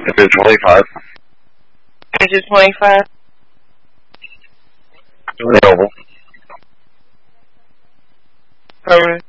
If it's 25. Is it 25? Available. From